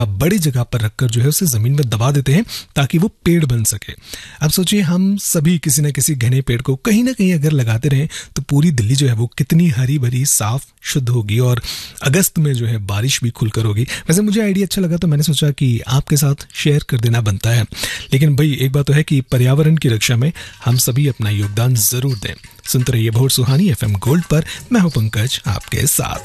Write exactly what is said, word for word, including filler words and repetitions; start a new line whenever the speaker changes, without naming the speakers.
बड़ी जगह पर रखकर जो है उसे जमीन में दबा देते हैं ताकि वो पेड़ बन सके। अब सोचिए हम सभी किसी न किसी घने पेड़ को कहीं ना कहीं अगर लगाते रहें तो पूरी दिल्ली जो है वो कितनी हरी भरी साफ शुद्ध होगी और अगस्त में जो है बारिश भी खुलकर होगी। वैसे मुझे आइडिया अच्छा लगा तो मैंने सोचा कि आपके साथ शेयर कर देना बनता है। लेकिन भाई एक बात तो है कि पर्यावरण की रक्षा में हम सभी अपना योगदान जरूर दें। सुनते रहिए बहुत सुहानी एफएम गोल्ड पर। मैं हूं पंकज आपके साथ।